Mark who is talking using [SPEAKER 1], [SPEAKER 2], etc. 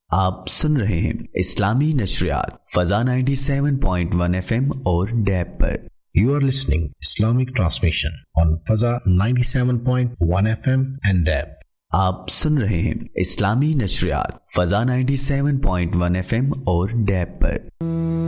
[SPEAKER 1] आप सुन रहे हैं इस्लामी नशरियात फजा 97.1 FM और डैब पर।
[SPEAKER 2] You are listening Islamic transmission on Faza 97.1 FM and DAB.
[SPEAKER 1] आप सुन रहे हैं इस्लामी नशरियात फजा 97.1 FM और डैब पर।